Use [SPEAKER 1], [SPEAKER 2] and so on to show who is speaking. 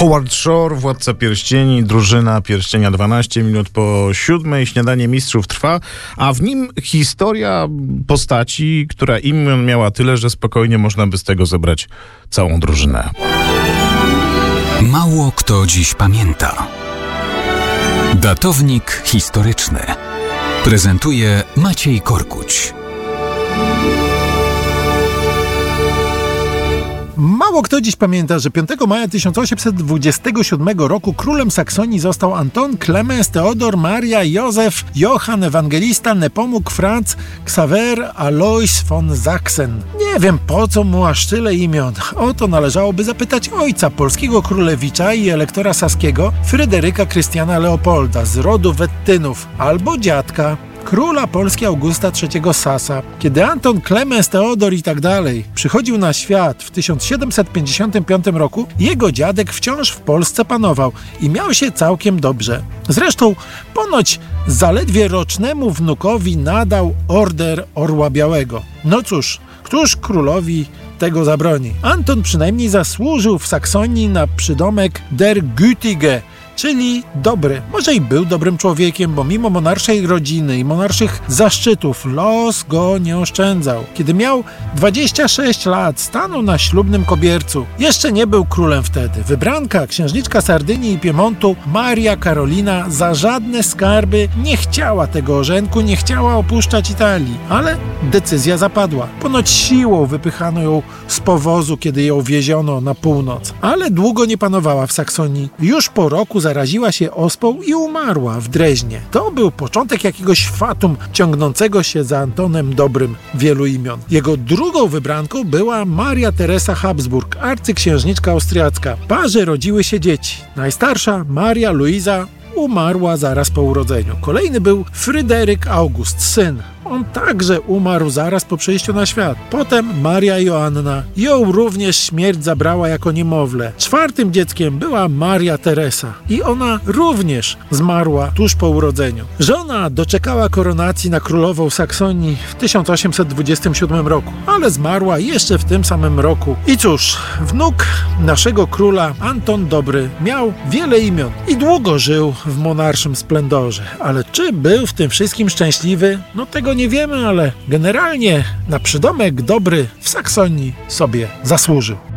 [SPEAKER 1] Howard Shore, Władca Pierścieni, Drużyna Pierścienia 12 minut po 7. Śniadanie Mistrzów trwa, a w nim historia postaci, która imion miała tyle, że spokojnie można by z tego zebrać całą drużynę.
[SPEAKER 2] Mało kto dziś pamięta. Datownik historyczny prezentuje Maciej Korkuć.
[SPEAKER 3] Mało kto dziś pamięta, że 5 maja 1827 roku królem Saksonii został Anton Clemens Theodor Maria Józef Johann Ewangelista Nepomuk Franz Xaver Alois von Sachsen. Nie wiem, po co mu aż tyle imion. O to należałoby zapytać ojca polskiego królewicza i elektora saskiego Fryderyka Krystiana Leopolda z rodu Wettynów, albo dziadka króla Polski Augusta III Sasa. Kiedy Anton Clemens Theodor i tak dalej przychodził na świat w 1755 roku, jego dziadek wciąż w Polsce panował i miał się całkiem dobrze. Zresztą ponoć zaledwie rocznemu wnukowi nadał Order Orła Białego. No cóż, któż królowi tego zabroni? Anton przynajmniej zasłużył w Saksonii na przydomek der Gütige, czyli dobry. Może i był dobrym człowiekiem, bo mimo monarszej rodziny i monarszych zaszczytów los go nie oszczędzał. Kiedy miał 26 lat, stanął na ślubnym kobiercu. Jeszcze nie był królem wtedy. Wybranka, księżniczka Sardynii i Piemontu, Maria Karolina, za żadne skarby nie chciała tego orzenku, nie chciała opuszczać Italii. Ale decyzja zapadła. Ponoć siłą wypychano ją z powozu, kiedy ją wieziono na północ. Ale długo nie panowała w Saksonii. Już po roku zaraziła się ospą i umarła w Dreźnie. To był początek jakiegoś fatum ciągnącego się za Antonem Dobrym wielu imion. Jego drugą wybranką była Maria Teresa Habsburg, arcyksiężniczka austriacka. Parze rodziły się dzieci. Najstarsza, Maria Luiza, umarła zaraz po urodzeniu. Kolejny był Fryderyk August, syn. On także umarł zaraz po przyjściu na świat. Potem Maria Joanna. Ją również śmierć zabrała jako niemowlę. Czwartym dzieckiem była Maria Teresa. I ona również zmarła tuż po urodzeniu. Żona doczekała koronacji na królową Saksonii w 1827 roku, ale zmarła jeszcze w tym samym roku. I cóż, wnuk naszego króla, Anton Dobry, miał wiele imion i długo żył w monarszym splendorze. Ale czy był w tym wszystkim szczęśliwy? No tego nie wiemy, ale generalnie na przydomek Dobry w Saksonii sobie zasłużył.